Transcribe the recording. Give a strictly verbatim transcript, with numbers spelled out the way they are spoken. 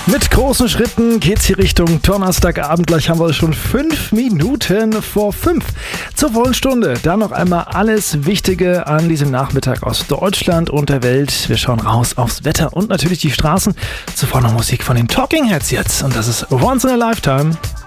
Mit großen Schritten geht's hier Richtung Donnerstagabend. Gleich haben wir schon fünf Minuten vor fünf. Zur vollen Stunde. Dann noch einmal alles Wichtige an diesem Nachmittag aus Deutschland und der Welt. Wir schauen raus aufs Wetter und natürlich die Straßen. Zuvor noch Musik von den Talking Heads jetzt. Und das ist Once in a Lifetime.